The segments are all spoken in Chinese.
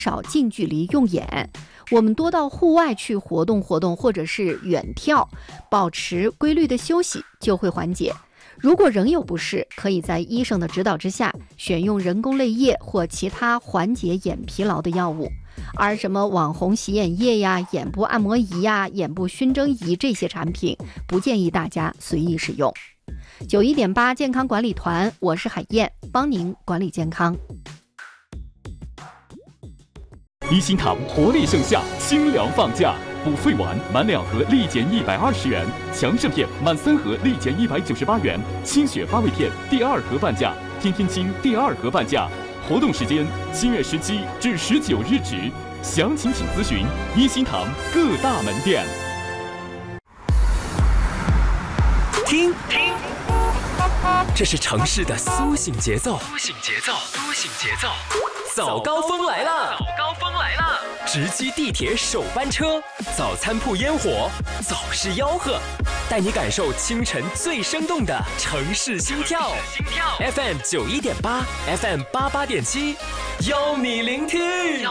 少近距离用眼。我们多到户外去活动活动，或者是远眺，保持规律的休息就会缓解。如果仍有不适，可以在医生的指导之下选用人工泪液或其他缓解眼疲劳的药物。而什么网红洗眼液呀、眼部按摩仪呀、眼部熏蒸仪这些产品，不建议大家随意使用。91.8健康管理团，我是海燕，帮您管理健康。 一心堂活力盛夏，清凉放假，补肺丸满2盒立减120元，强肾片满3盒立减198元，清血发胃片第2盒半价，天天清第2盒半价。活动时间7月17至19日止，详情请咨询一心堂各大门店。 听，这是城市的苏醒节奏。早高峰来了！直击地铁首班车，早餐铺烟火，早市吆喝，带你感受清晨最生动的城市心跳。FM 91.8 ，FM 88.7，邀你聆听。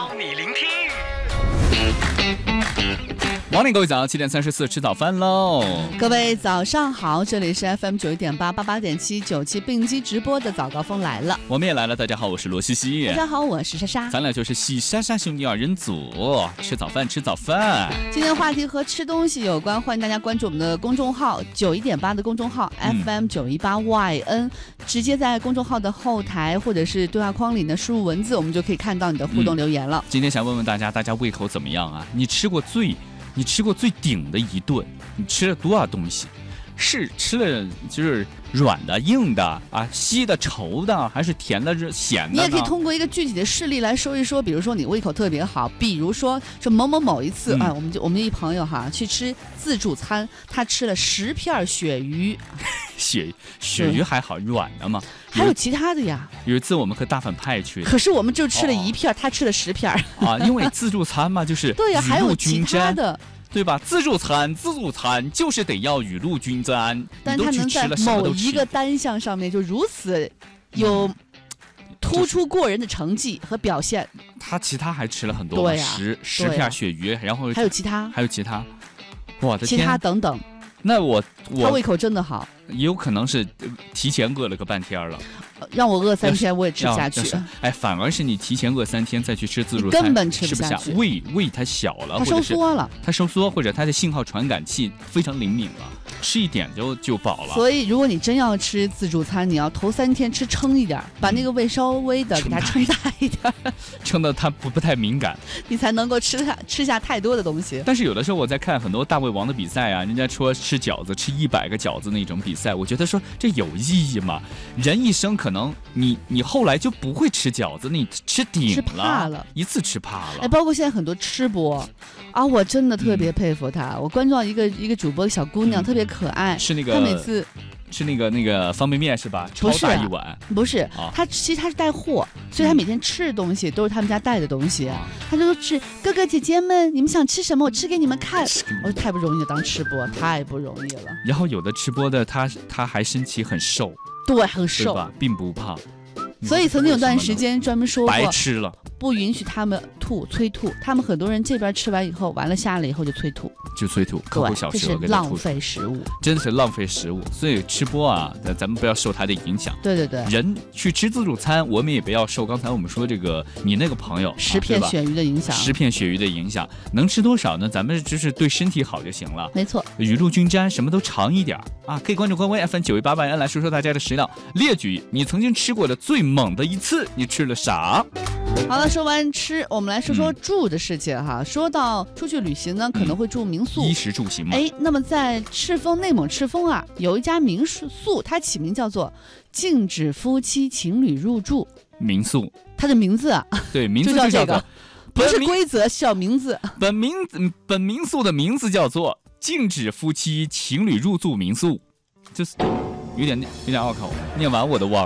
Morning， 各位早上7点34吃早饭喽！ 各位早上好，这里是 FM 91.8 88.7 97并机直播的早高峰来了， 我们也来了。大家好，我是罗西西。 大家好，我是莎莎。 咱俩就是西莎莎兄弟2人组，吃早饭。 今天话题和吃东西有关，欢迎大家关注我们的公众号91.8的公众号 FM 918YN，直接在公众号的后台或者是对话框里呢输入文字，我们就可以看到你的互动留言了。 今天想问问大家胃口怎么样啊？你吃过最顶的一顿，你吃了多少东西？是吃了就是软的、硬的啊，稀的、稠的，还是甜的、咸的？ 你也可以通过一个具体的事例来说一说，比如说你胃口特别好，比如说某一次啊，我们一朋友去吃自助餐，他吃了10片鳕鱼， 鳕鱼还好，软的嘛。 还有其他的呀。 有一次我们和大反派去， 可是我们就吃了1片，他吃了10片啊，因为自助餐嘛，就是对呀，还有其他的。 对吧？自助餐就是得要雨露均沾， 但他能在某一个单项上面就如此有突出过人的成绩和表现。 他其他还吃了很多，对10片鳕鱼，然后还有其他， 我的天， 其他等等。 那他胃口真的好， 也有可能是提前饿了个半天了。 让我饿3天我也吃不下去。 反而是你提前饿3天再去吃自助餐， 根本吃不下去，胃它小了， 它收缩了， 或者它的信号传感器非常灵敏了，吃一点就饱了。 所以如果你真要吃自助餐，你要头3天吃撑一点，把那个胃稍微的给它撑大一点， 撑得它不太敏感， 你才能够吃下太多的东西。 但是有的时候我在看很多大胃王的比赛啊，人家说吃饺子吃100个饺子那种比赛，我觉得说这有意义吗？人一生可能你后来就不会吃饺子，你吃顶了， 怕了， 一次吃怕了。 包括现在很多吃播啊，我真的特别佩服他。我关注到一个主播小姑娘，特别可爱， 是那个她每次吃那个方便面是吧？超大一碗。 不是，他其实他是带货，所以他每天吃的东西都是他们家带的东西。他就说是哥哥姐姐们，你们想吃什么，我吃给你们看。我说太不容易了，当吃播太不容易了。 然后有的吃播的他还身体很瘦， 对，很瘦， 对吧？并不胖。 所以曾经有段时间专门说过， 白吃了， 不允许他们催吐。他们很多人这边吃完以后，完了下来以后就催吐， 刻苦小舌， 这是浪费食物， 真的是浪费食物。所以吃播啊，咱们不要受它的影响。 对， 人去吃自助餐，我们也不要受刚才我们说这个你那个朋友 10片鳕鱼的影响。 10片鳕鱼的影响，能吃多少呢？咱们就是对身体好就行了。 没错， 雨露均沾，什么都尝一点啊！可以关注官微 FM 918YN来说说大家的食量，列举你曾经吃过的最猛的一次，你吃了啥？ 好了，说完吃，我们来说说住的事情哈。说到出去旅行呢，可能会住民宿， 衣食住行嘛。 那么在内蒙赤峰啊，有一家民宿，它起名叫做禁止夫妻情侣入住民宿。 它的名字啊， 对，名字就叫这个，不是规则，是叫名字。 本民宿的名字叫做禁止夫妻情侣入住民宿，就是有点拗口，念完我都忘了。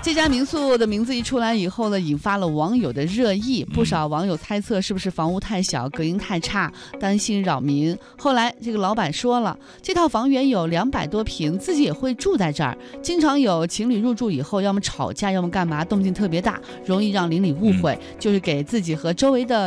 这家民宿的名字一出来以后呢，引发了网友的热议，不少网友猜测是不是房屋太小，隔音太差，担心扰民。后来这个老板说了，这套房源有200多平，自己也会住在这儿，经常有情侣入住以后，要么吵架，要么干嘛，动静特别大，容易让邻里误会，就是给自己和周围的